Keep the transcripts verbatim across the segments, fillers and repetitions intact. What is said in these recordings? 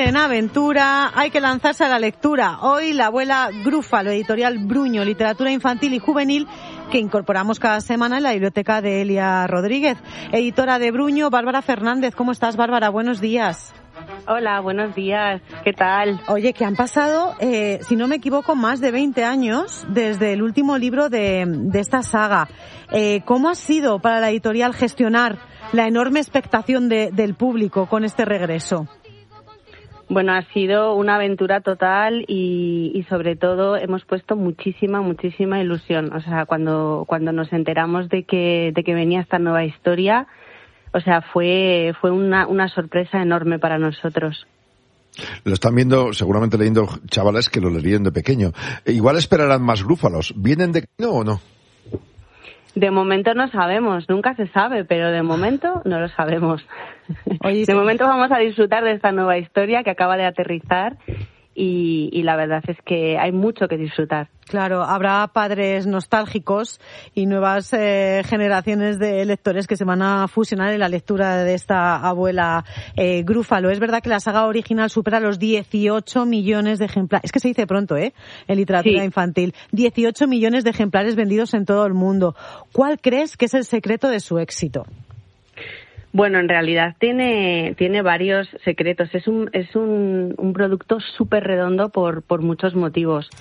en aventura, hay que lanzarse a la lectura. Hoy la abuela Grúfalo, editorial Bruño, literatura infantil y juvenil, que incorporamos cada semana en la biblioteca de Elia Rodríguez. Editora de Bruño, Bárbara Fernández. ¿Cómo estás, Bárbara? Buenos días. Hola, buenos días. ¿Qué tal? Oye, que han pasado, eh, si no me equivoco, más de veinte años desde el último libro de, de esta saga. Eh, ¿Cómo ha sido para la editorial gestionar la enorme expectación de, del público con este regreso? Bueno, ha sido una aventura total y, y sobre todo hemos puesto muchísima, muchísima ilusión. O sea, cuando cuando nos enteramos de que de que venía esta nueva historia, o sea, fue fue una una sorpresa enorme para nosotros. Lo están viendo, seguramente leyendo chavales que lo leyeron de pequeño. Igual esperarán más Grúfalos. ¿Vienen de no o no? De momento no sabemos, nunca se sabe, pero de momento no lo sabemos. Oye, de sí. momento vamos a disfrutar de esta nueva historia que acaba de aterrizar y, y la verdad es que hay mucho que disfrutar. Claro, habrá padres nostálgicos y nuevas eh, generaciones de lectores que se van a fusionar en la lectura de esta abuela eh, Grúfalo. Es verdad que la saga original supera los dieciocho millones de ejemplares. Es que se dice pronto, ¿eh? En literatura sí. infantil. dieciocho millones de ejemplares vendidos en todo el mundo. ¿Cuál crees que es el secreto de su éxito? Bueno, en realidad tiene tiene varios secretos. Es un es un, un producto súper redondo por por muchos motivos.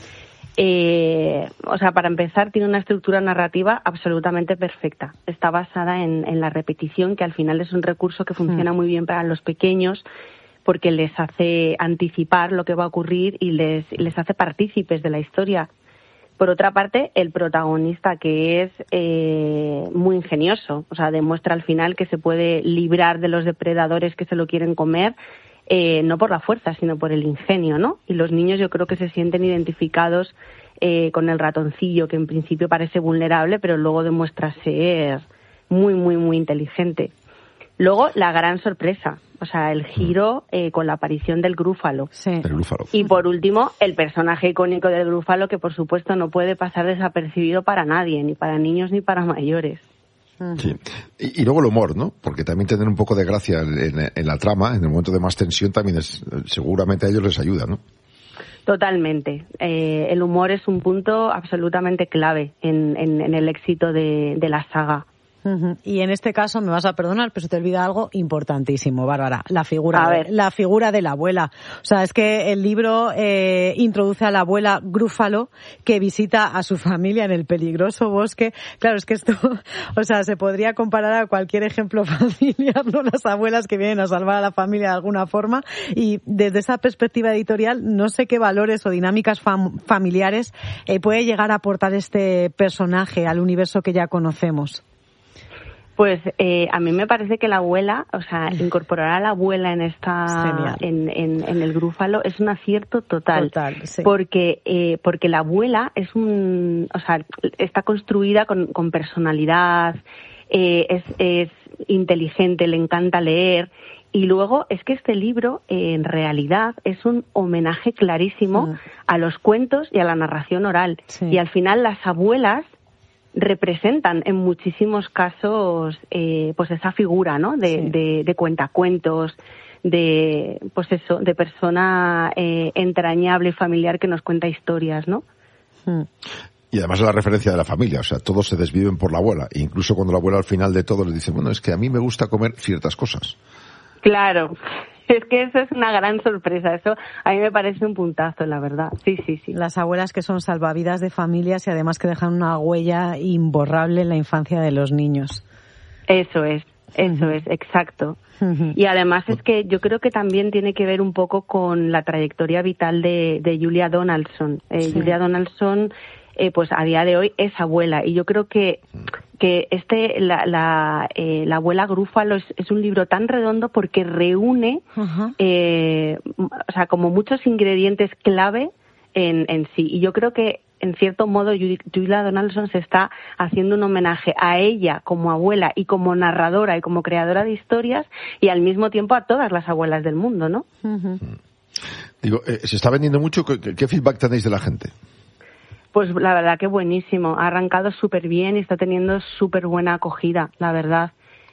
Eh, o sea, para empezar, tiene una estructura narrativa absolutamente perfecta. Está basada en, en la repetición, que al final es un recurso que funciona muy bien para los pequeños porque les hace anticipar lo que va a ocurrir y les, les hace partícipes de la historia. Por otra parte, el protagonista, que es eh, muy ingenioso, o sea, demuestra al final que se puede librar de los depredadores que se lo quieren comer, eh, no por la fuerza, sino por el ingenio, ¿no? Y los niños yo creo que se sienten identificados eh, con el ratoncillo, que en principio parece vulnerable, pero luego demuestra ser muy, muy, muy inteligente. Luego, la gran sorpresa, o sea, el giro eh, con la aparición del Grúfalo. Sí. El Grúfalo. Y por último, el personaje icónico del Grúfalo, que por supuesto no puede pasar desapercibido para nadie, ni para niños ni para mayores. Sí. Y, y luego el humor, ¿no? Porque también tener un poco de gracia en, en la trama, en el momento de más tensión, también es, seguramente a ellos les ayuda, ¿no? Totalmente. Eh, el humor es un punto absolutamente clave en, en, en el éxito de, de la saga. Uh-huh. Y en este caso, me vas a perdonar, pero se te olvida algo importantísimo, Bárbara, la figura, a de, ver. la figura de la abuela. O sea, es que el libro eh, introduce a la abuela Grúfalo, que visita a su familia en el peligroso bosque. Claro, es que esto, o sea, se podría comparar a cualquier ejemplo familiar, ¿no? Las abuelas que vienen a salvar a la familia de alguna forma. Y desde esa perspectiva editorial, no sé qué valores o dinámicas fam- familiares eh, puede llegar a aportar este personaje al universo que ya conocemos. Pues eh, a mí me parece que la abuela, o sea, incorporar a la abuela en esta, en, en, en el Grúfalo es un acierto total, total sí. porque eh, porque la abuela es un, o sea, está construida con, con personalidad, eh, es, es inteligente, le encanta leer. Y luego es que este libro, eh, en realidad, es un homenaje clarísimo sí. a los cuentos y a la narración oral. Sí. Y al final las abuelas representan en muchísimos casos eh, pues esa figura, ¿no? De, sí. de, de cuentacuentos, de pues eso, de persona eh, entrañable y familiar que nos cuenta historias, ¿no? Mm. Y además la referencia de la familia, o sea, todos se desviven por la abuela, e incluso cuando la abuela al final de todo le dice, bueno, es que a mí me gusta comer ciertas cosas. Claro. Es que eso es una gran sorpresa, eso a mí me parece un puntazo, la verdad. Sí, sí, sí. Las abuelas que son salvavidas de familias y además que dejan una huella imborrable en la infancia de los niños. Eso es, eso uh-huh. es, exacto. Uh-huh. Y además es que yo creo que también tiene que ver un poco con la trayectoria vital de, de Julia Donaldson. Eh, sí. Julia Donaldson, eh, pues a día de hoy es abuela y yo creo que que este la la, eh, la abuela Grúfalo es, es un libro tan redondo porque reúne uh-huh. eh, o sea como muchos ingredientes clave en, en sí, y yo creo que en cierto modo Julia Donaldson se está haciendo un homenaje a ella como abuela y como narradora y como creadora de historias y al mismo tiempo a todas las abuelas del mundo, ¿no? Uh-huh. Digo, eh, ¿se está vendiendo mucho? ¿Qué, qué feedback tenéis de la gente? Pues la verdad que buenísimo, ha arrancado súper bien y está teniendo súper buena acogida, la verdad.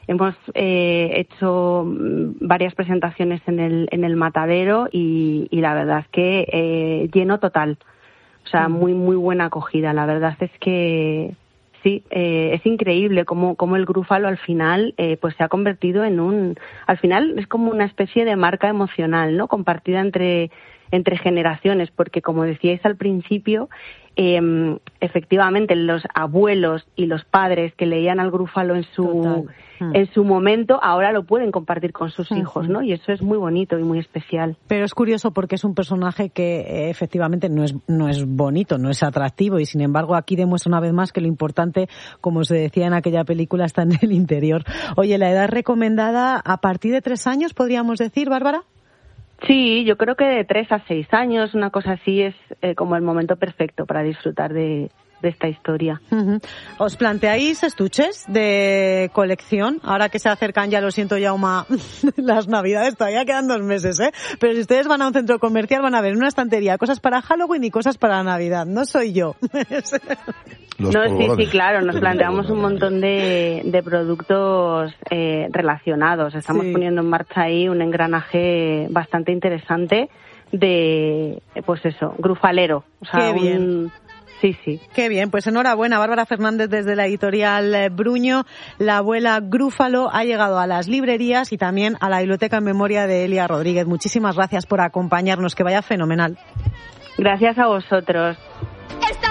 hemos eh, hecho varias presentaciones en el, en el Matadero y, y la verdad es que eh, lleno total. O sea, muy, muy buena acogida. La verdad es que sí, eh, es increíble cómo, cómo el Grúfalo al final eh, pues se ha convertido en un... Al final es como una especie de marca emocional, ¿no? Compartida entre, entre generaciones, porque como decíais al principio, eh, efectivamente los abuelos y los padres que leían al Grúfalo en su... en su momento, ahora lo pueden compartir con sus uh-huh. hijos, ¿no? Y eso es muy bonito y muy especial. Pero es curioso porque es un personaje que eh, efectivamente no es no es bonito, no es atractivo, y sin embargo aquí demuestra una vez más que lo importante, como se decía en aquella película, está en el interior. Oye, la edad recomendada a partir de tres años, podríamos decir, Bárbara. Sí, yo creo que de tres a seis años, una cosa así, es eh, como el momento perfecto para disfrutar de de esta historia. Uh-huh. ¿Os planteáis estuches de colección? Ahora que se acercan, ya lo siento, Jaume, las Navidades, todavía quedan dos meses, ¿eh? Pero si ustedes van a un centro comercial van a ver en una estantería cosas para Halloween y cosas para Navidad. No soy yo. No, sí, sí, claro, nos planteamos un montón de, de productos eh, relacionados. Estamos sí. poniendo en marcha ahí un engranaje bastante interesante de, pues eso, grufalero. O sea, Qué bien. Un, Sí, sí. Qué bien, pues enhorabuena, Bárbara Fernández, desde la editorial Bruño. La abuela Grúfalo ha llegado a las librerías y también a la biblioteca en memoria de Elia Rodríguez. Muchísimas gracias por acompañarnos, que vaya fenomenal. Gracias a vosotros. Este